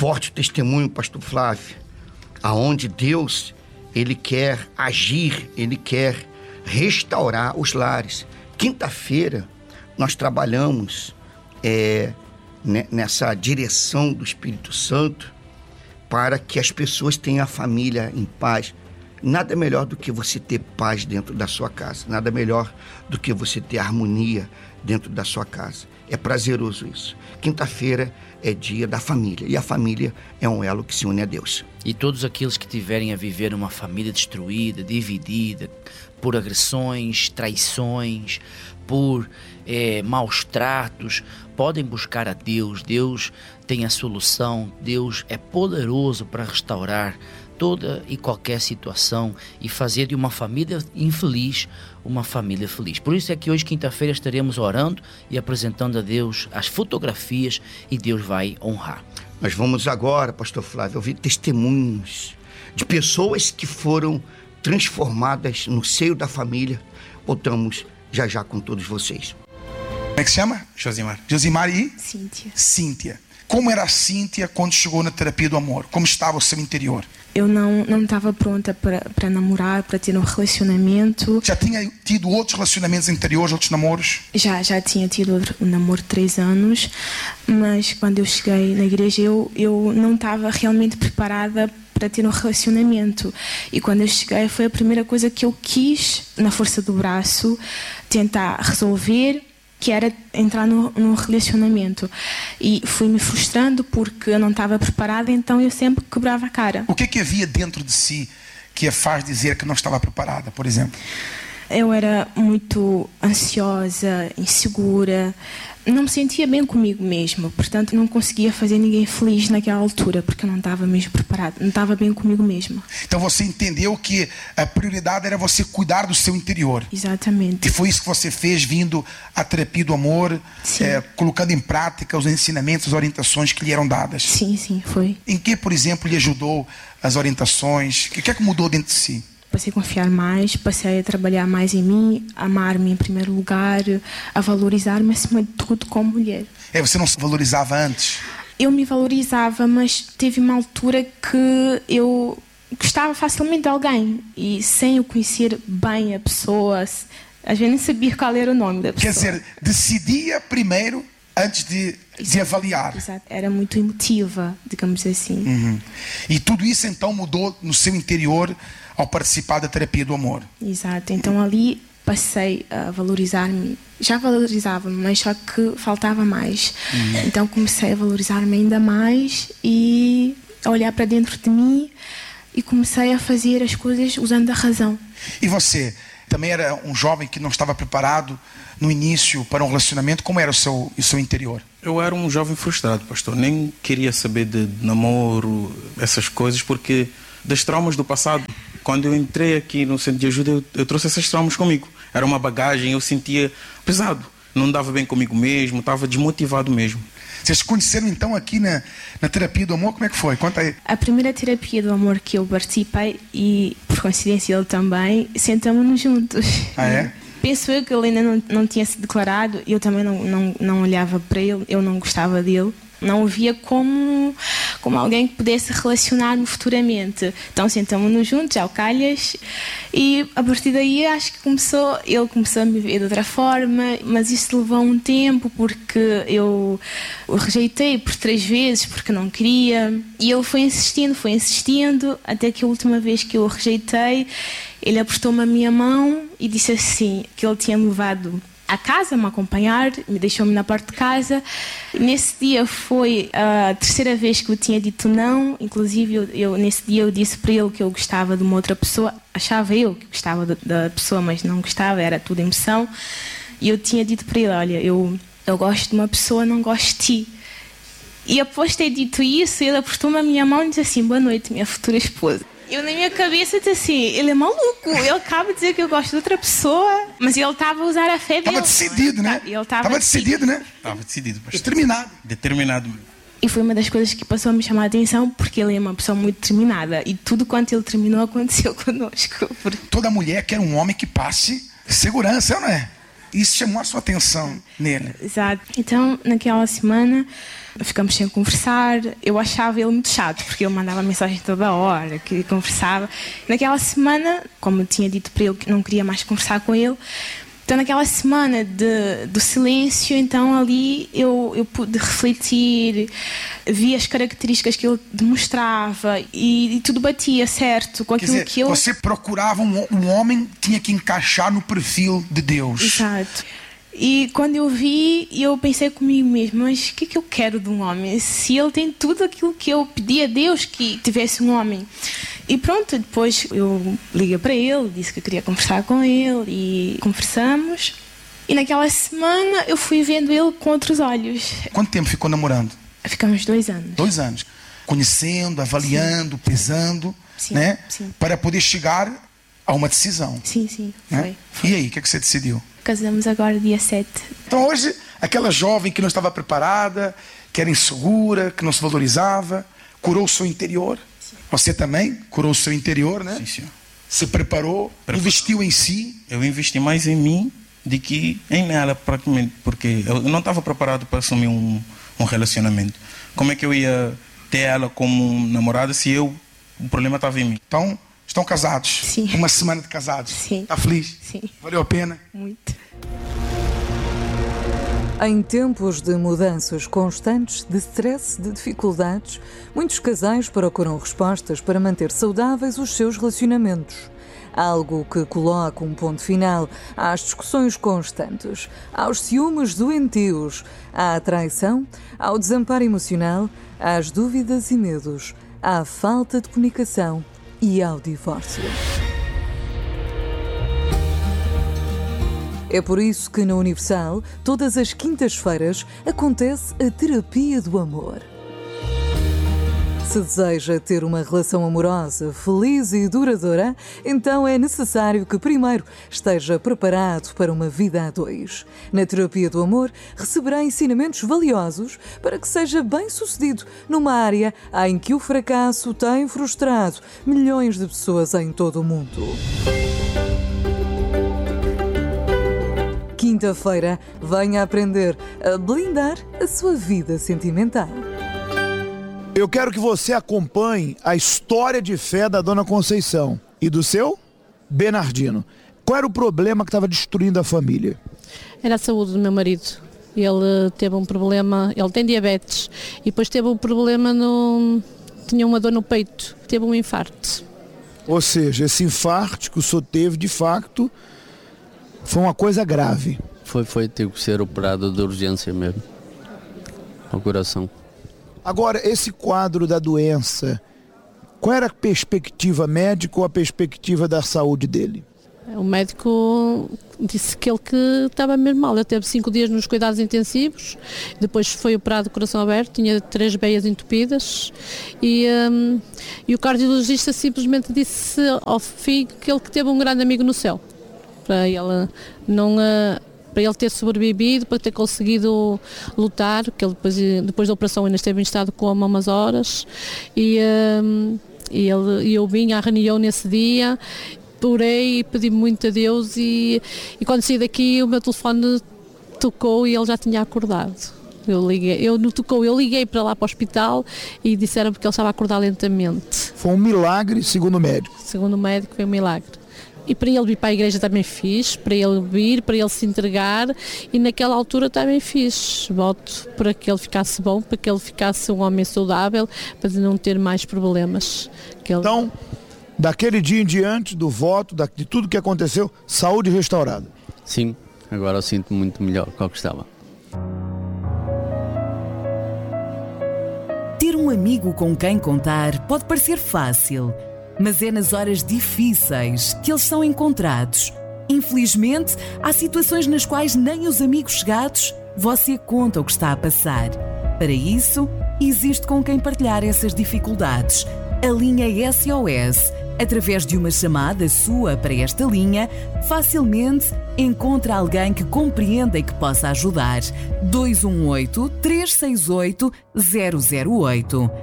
forte testemunho, pastor Flávio, aonde Deus, Ele quer agir, Ele quer restaurar os lares. Quinta-feira, nós trabalhamos nessa direção do Espírito Santo para que as pessoas tenham a família em paz. Nada melhor do que você ter paz dentro da sua casa. Nada melhor do que você ter harmonia dentro da sua casa. É prazeroso isso. Quinta-feira é dia da família. E a família é um elo que se une a Deus. E todos aqueles que tiverem a viver uma família destruída, dividida, por agressões, traições, por maus tratos, podem buscar a Deus. Deus tem a solução. Deus é poderoso para restaurar toda e qualquer situação e fazer de uma família infeliz uma família feliz. Por isso é que hoje, quinta-feira, estaremos orando e apresentando a Deus as fotografias e Deus vai honrar. Nós vamos agora, pastor Flávio, ouvir testemunhos de pessoas que foram transformadas no seio da família. Voltamos já com todos vocês. Como é que se chama? Josimar. Josimar e? Cíntia. Como era a Cíntia quando chegou na terapia do amor? Como estava o seu interior? Eu não estava pronta para namorar, para ter um relacionamento. Já tinha tido outros relacionamentos anteriores, outros namoros? Já tinha tido um namoro de 3 anos, mas quando eu cheguei na igreja eu não estava realmente preparada para ter um relacionamento. E quando eu cheguei foi a primeira coisa que eu quis, na força do braço, tentar resolver, que era entrar num relacionamento. E fui-me frustrando porque eu não estava preparada, então eu sempre quebrava a cara. O que havia dentro de si que a faz dizer que não estava preparada, por exemplo? Eu era muito ansiosa, insegura, não me sentia bem comigo mesma, portanto não conseguia fazer ninguém feliz naquela altura, porque eu não estava mesmo preparada, não estava bem comigo mesma. Então você entendeu que a prioridade era você cuidar do seu interior. Exatamente. E foi isso que você fez vindo à terapia do amor, colocando em prática os ensinamentos, as orientações que lhe eram dadas. Sim, foi. Em que, por exemplo, lhe ajudou as orientações? O que é que mudou dentro de si? Passei a confiar mais, passei a trabalhar mais em mim, a amar-me em primeiro lugar, a valorizar-me acima de tudo como mulher. Você não se valorizava antes? Eu me valorizava, mas teve uma altura que eu gostava facilmente de alguém e sem eu conhecer bem a pessoa, às vezes nem sabia qual era o nome da pessoa. Quer dizer, decidia primeiro antes de avaliar. Exato. Era muito emotiva, digamos assim. Uhum. E tudo isso então mudou no seu interior ao participar da terapia do amor. Exato. Então ali passei a valorizar-me. Já valorizava-me, mas só que faltava mais. Então comecei a valorizar-me ainda mais e a olhar para dentro de mim e comecei a fazer as coisas usando a razão. E você também era um jovem que não estava preparado no início para um relacionamento? Como era o seu interior? Eu era um jovem frustrado, pastor. Nem queria saber de namoro, essas coisas, porque das traumas do passado. Quando eu entrei aqui no centro de ajuda, eu trouxe esses traumas comigo. Era uma bagagem, eu sentia pesado. Não dava bem comigo mesmo, estava desmotivado mesmo. Vocês se conheceram então aqui na terapia do amor? Como é que foi? Conta aí. A primeira terapia do amor que eu participei, e por coincidência ele também, sentamos-nos juntos. Ah, é? Penso eu que ele ainda não tinha se declarado, eu também não olhava para ele, eu não gostava dele. Não o via como alguém que pudesse relacionar-me futuramente. Então sentamos-nos juntos, ao calhas, e a partir daí acho que ele começou a me ver de outra forma, mas isso levou um tempo porque eu o rejeitei por 3 vezes porque não queria, e ele foi insistindo, até que a última vez que eu o rejeitei, ele apertou-me a minha mão e disse assim, que ele tinha me levado à casa, me acompanhar, me deixou-me na porta de casa. Nesse dia foi a 3ª vez que eu tinha dito não. Inclusive nesse dia eu disse para ele que eu gostava de uma outra pessoa. Achava eu que gostava da pessoa, mas não gostava, era tudo emoção. E eu tinha dito para ele, olha, eu gosto de uma pessoa, não gosto de ti. E após ter dito isso, ele apertou-me a minha mão e disse assim, boa noite, minha futura esposa. Eu, na minha cabeça, disse assim, ele é maluco, ele acaba de dizer que eu gosto de outra pessoa, mas ele estava a usar a fé dele. Estava decidido, né? Estava decidido, né? Estava decidido, pastor. Determinado. E foi uma das coisas que passou a me chamar a atenção, porque ele é uma pessoa muito determinada, e tudo quanto ele terminou aconteceu connosco. Toda mulher quer um homem que passe segurança, não é? Isso chamou a sua atenção nele. Exato. Então, naquela semana, ficamos sem conversar. Eu achava ele muito chato, porque ele mandava mensagem toda hora, que conversava. Naquela semana, como eu tinha dito para ele que não queria mais conversar com ele, então naquela semana do silêncio, então ali eu pude refletir, vi as características que ele demonstrava e tudo batia certo com aquilo que eu... Você procurava um homem que tinha que encaixar no perfil de Deus. Exato. E quando eu vi, eu pensei comigo mesmo, mas o que eu quero de um homem? Se ele tem tudo aquilo que eu pedi a Deus que tivesse um homem. E pronto, depois eu liguei para ele, disse que eu queria conversar com ele e conversamos. E naquela semana eu fui vendo ele com outros olhos. Quanto tempo ficou namorando? Ficamos 2 anos. 2 anos. Conhecendo, avaliando, sim, pesando, sim, né? Sim. Para poder chegar a uma decisão. Sim, né? foi. E aí, o que você decidiu? Casamos agora dia 7. Então hoje, aquela jovem que não estava preparada, que era insegura, que não se valorizava, curou o seu interior. Sim. Você também curou o seu interior, né? Sim, senhor. Se preparou, investiu em si. Eu investi mais em mim do que em ela, praticamente, porque eu não estava preparado para assumir um relacionamento. Como é que eu ia ter ela como namorada se o problema estava em mim? Então, estão casados? Sim. Uma semana de casados? Sim. Está feliz? Sim. Valeu a pena? Muito. Em tempos de mudanças constantes, de stress, de dificuldades, muitos casais procuram respostas para manter saudáveis os seus relacionamentos. Algo que coloca um ponto final às discussões constantes, aos ciúmes doentios, à traição, ao desamparo emocional, às dúvidas e medos, à falta de comunicação e ao divórcio. É por isso que na Universal, todas as quintas-feiras, acontece a Terapia do Amor. Se deseja ter uma relação amorosa, feliz e duradoura, então é necessário que primeiro esteja preparado para uma vida a 2. Na Terapia do Amor, receberá ensinamentos valiosos para que seja bem-sucedido numa área em que o fracasso tem frustrado milhões de pessoas em todo o mundo. Quinta-feira, venha aprender a blindar a sua vida sentimental. Eu quero que você acompanhe a história de fé da Dona Conceição e do seu Bernardino. Qual era o problema que estava destruindo a família? Era a saúde do meu marido. Ele teve um problema, ele tem diabetes e depois teve um problema tinha uma dor no peito, teve um infarto. Ou seja, esse infarto que o senhor teve, de facto, foi uma coisa grave. Teve que ser operado de urgência mesmo, ao coração. Agora, esse quadro da doença, qual era a perspectiva médica ou a perspectiva da saúde dele? O médico disse que ele estava mesmo mal. Ele teve 5 dias nos cuidados intensivos, depois foi operado de coração aberto, tinha 3 veias entupidas e o cardiologista simplesmente disse ao fim que ele teve um grande amigo no céu. Para ele ter sobrevivido, para ter conseguido lutar, que ele depois da operação ainda esteve em estado de coma umas horas e eu vim à reunião nesse dia, orei e pedi muito a Deus e quando saí daqui o meu telefone tocou e ele já tinha acordado. Eu liguei para lá para o hospital e disseram que ele estava a acordar lentamente. Foi um milagre, segundo o médico? Segundo o médico, foi um milagre. E para ele vir para a igreja também fiz, para ele vir, para ele se entregar e naquela altura também fiz voto para que ele ficasse bom, para que ele ficasse um homem saudável, para não ter mais problemas. Então, daquele dia em diante, do voto, de tudo que aconteceu, saúde restaurada? Sim, agora eu sinto muito melhor do que estava. Ter um amigo com quem contar pode parecer fácil, mas é nas horas difíceis que eles são encontrados. Infelizmente, há situações nas quais nem os amigos chegados você conta o que está a passar. Para isso, existe com quem partilhar essas dificuldades. A linha SOS. Através de uma chamada sua para esta linha, facilmente encontra alguém que compreenda e que possa ajudar. 218-368-008.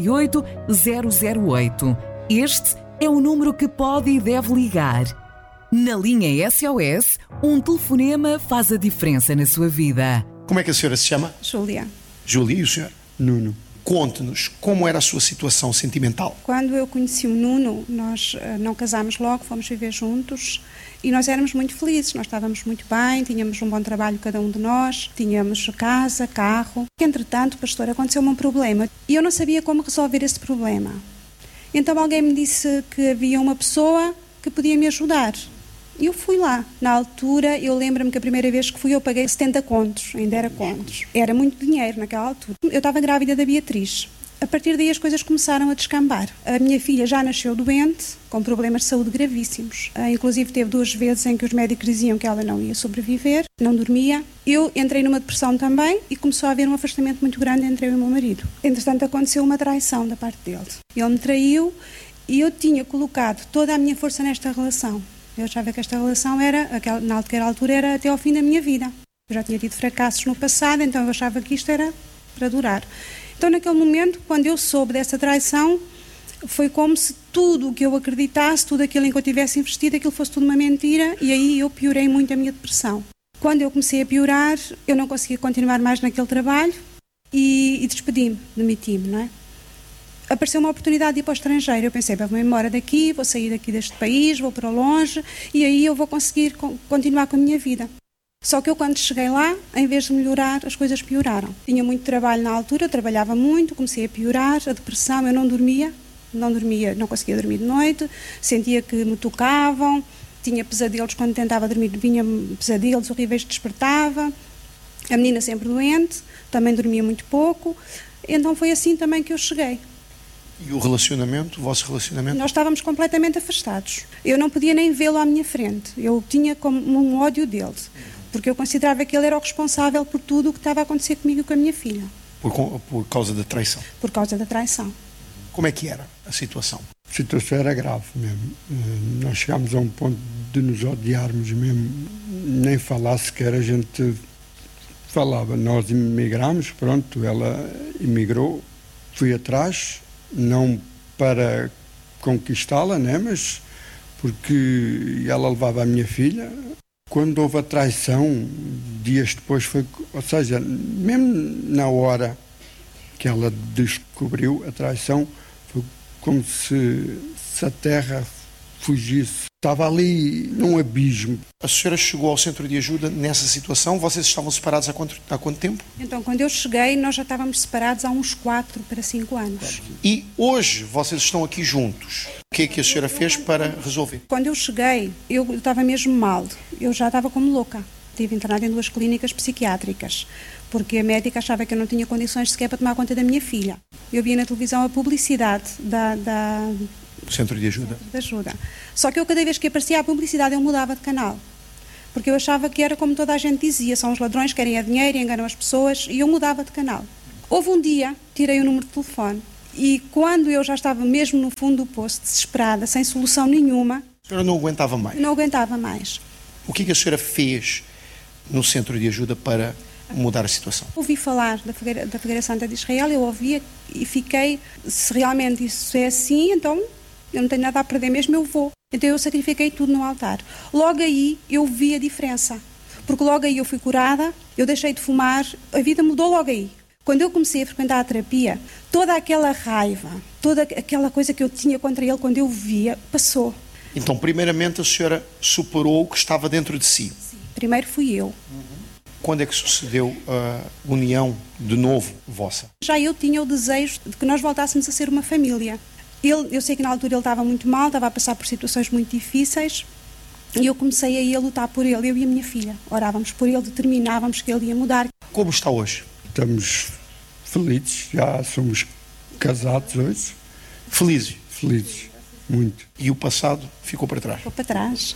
218-368-008. Este é o número que pode e deve ligar. Na linha SOS, um telefonema faz a diferença na sua vida. Como é que a senhora se chama? Júlia. Júlia, e o senhor? Nuno. Conte-nos como era a sua situação sentimental. Quando eu conheci o Nuno, nós não casámos logo, fomos viver juntos e nós éramos muito felizes, nós estávamos muito bem, tínhamos um bom trabalho cada um de nós, tínhamos casa, carro. Entretanto, pastor, aconteceu-me um problema e eu não sabia como resolver esse problema. Então alguém me disse que havia uma pessoa que podia me ajudar. E eu fui lá. Na altura, eu lembro-me que a primeira vez que fui eu paguei 70 contos, ainda era contos. Era muito dinheiro naquela altura. Eu estava grávida da Beatriz. A partir daí as coisas começaram a descambar. A minha filha já nasceu doente, com problemas de saúde gravíssimos. Inclusive teve 2 vezes em que os médicos diziam que ela não ia sobreviver, não dormia. Eu entrei numa depressão também e começou a haver um afastamento muito grande entre eu e o meu marido. Entretanto, aconteceu uma traição da parte dele. Ele me traiu e eu tinha colocado toda a minha força nesta relação. Eu achava que esta relação era, naquela altura, era até ao fim da minha vida. Eu já tinha tido fracassos no passado, então eu achava que isto era para durar. Então, naquele momento, quando eu soube dessa traição, foi como se tudo o que eu acreditasse, tudo aquilo em que eu tivesse investido, aquilo fosse tudo uma mentira, e aí eu piorei muito a minha depressão. Quando eu comecei a piorar, eu não conseguia continuar mais naquele trabalho e despedi-me, demiti-me, não é? Apareceu uma oportunidade de ir para o estrangeiro. Eu pensei, vou-me embora daqui, vou sair daqui deste país, vou para longe e aí eu vou conseguir continuar com a minha vida. Só que eu quando cheguei lá, em vez de melhorar, as coisas pioraram. Tinha muito trabalho na altura, trabalhava muito, comecei a piorar, a depressão, eu não dormia, não conseguia dormir de noite, sentia que me tocavam, tinha pesadelos quando tentava dormir, vinha-me pesadelos horríveis, despertava, a menina sempre doente, também dormia muito pouco, então foi assim também que eu cheguei. E o relacionamento, o vosso relacionamento? Nós estávamos completamente afastados. Eu não podia nem vê-lo à minha frente. Eu tinha como um ódio dele, porque eu considerava que ele era o responsável por tudo o que estava a acontecer comigo e com a minha filha. Por causa da traição? Por causa da traição. Como é que era a situação? A situação era grave mesmo. Nós chegámos a um ponto de nos odiarmos mesmo. Nem falar sequer a gente falava. Nós emigramos, pronto, ela emigrou, fui atrás, não para conquistá-la, né, mas porque ela levava a minha filha. Quando houve a traição, dias depois foi, ou seja, mesmo na hora que ela descobriu a traição, foi como se a terra fugisse. Estava ali num abismo. A senhora chegou ao centro de ajuda nessa situação? Vocês estavam separados há quanto tempo? Então, quando eu cheguei, nós já estávamos separados há uns 4 para 5 anos. E hoje vocês estão aqui juntos. O que é que a senhora fez para resolver? Quando eu cheguei, eu estava mesmo mal. Eu já estava como louca. Estive internada em 2 clínicas psiquiátricas, porque a médica achava que eu não tinha condições sequer para tomar conta da minha filha. Eu via na televisão a publicidade Centro de ajuda. De ajuda. Só que eu, cada vez que aparecia a publicidade, eu mudava de canal. Porque eu achava que era como toda a gente dizia, são os ladrões que querem a dinheiro e enganam as pessoas, e eu mudava de canal. Houve um dia, tirei o número de telefone, e quando eu já estava mesmo no fundo do poço, desesperada, sem solução nenhuma... A senhora não aguentava mais? Não aguentava mais. O que a senhora fez no centro de ajuda para mudar a situação? Ouvi falar da Fogueira Santa de Israel, eu ouvia e fiquei, se realmente isso é assim, então... eu não tenho nada a perder mesmo, eu vou. Então eu sacrifiquei tudo no altar. Logo aí eu vi a diferença. Porque logo aí eu fui curada, eu deixei de fumar, a vida mudou logo aí. Quando eu comecei a frequentar a terapia, toda aquela raiva, toda aquela coisa que eu tinha contra ele, quando eu via, passou. Então, primeiramente, a senhora superou o que estava dentro de si? Sim. Primeiro fui eu. Quando é que sucedeu a união de novo vossa? Já eu tinha o desejo de que nós voltássemos a ser uma família. Eu sei que na altura ele estava muito mal, estava a passar por situações muito difíceis e eu comecei a ir a lutar por ele, eu e a minha filha. Orávamos por ele, determinávamos que ele ia mudar. Como está hoje? Estamos felizes, já somos casados hoje. Felizes? Felizes, muito. E o passado ficou para trás? Ficou para trás.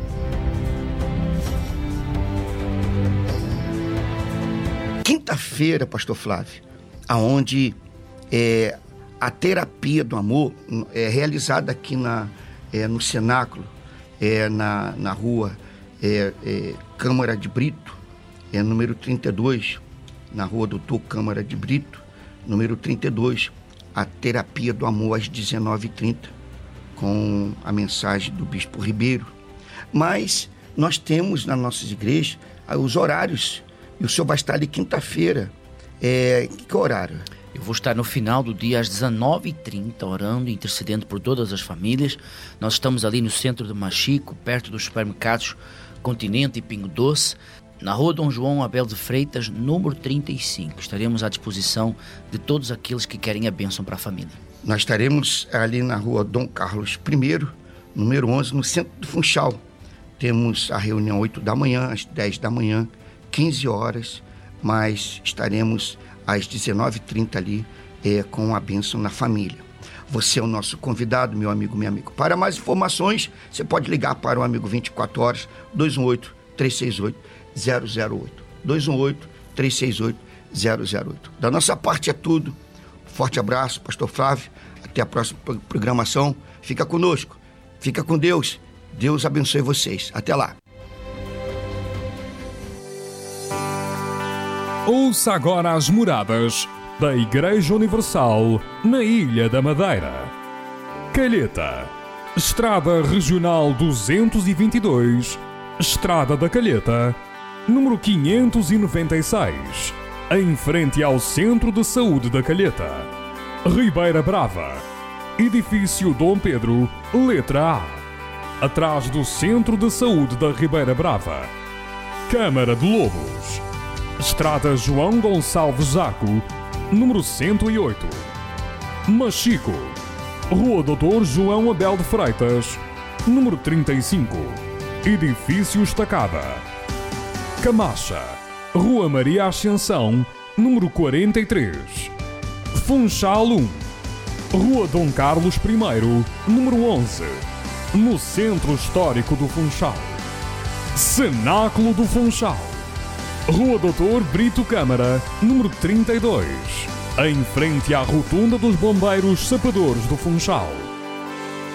Quinta-feira, pastor Flávio, aonde a terapia do amor é realizada aqui no cenáculo, na rua Câmara de Brito, número 32, na rua Doutor Câmara de Brito, número 32, a terapia do amor às 19h30, com a mensagem do Bispo Ribeiro. Mas nós temos nas nossas igrejas os horários, e o senhor vai estar ali quinta-feira. Que horário? Eu vou estar no final do dia às 19h30 orando e intercedendo por todas as famílias. Nós estamos ali no centro do Machico, perto dos supermercados Continente e Pingo Doce, na rua Dom João Abel de Freitas, número 35. Estaremos à disposição de todos aqueles que querem a bênção para a família. Nós estaremos ali na rua Dom Carlos I, número 11, no centro do Funchal. Temos a reunião 8 da manhã, às 10 da manhã, 15 horas, mas estaremos às 19h30 ali com a bênção na família. Você é o nosso convidado, meu amigo, minha amiga. Para mais informações, você pode ligar para o amigo 24 horas, 218-368-008. 218-368-008. Da nossa parte é tudo. Forte abraço, pastor Flávio. Até a próxima programação. Fica conosco. Fica com Deus. Deus abençoe vocês. Até lá. Ouça agora as moradas da Igreja Universal na Ilha da Madeira. Calheta, Estrada Regional 222, Estrada da Calheta, número 596, em frente ao Centro de Saúde da Calheta. Ribeira Brava, Edifício Dom Pedro, letra A, atrás do Centro de Saúde da Ribeira Brava. Câmara de Lobos, Estrada João Gonçalves Zaco, número 108. Machico, Rua Doutor João Abel de Freitas, número 35, Edifício Estacada. Camacha, Rua Maria Ascensão, número 43. Funchal 1, Rua Dom Carlos I, número 11, no Centro Histórico do Funchal. Cenáculo do Funchal, Rua Doutor Brito Câmara, número 32, em frente à Rotunda dos Bombeiros Sapadores do Funchal.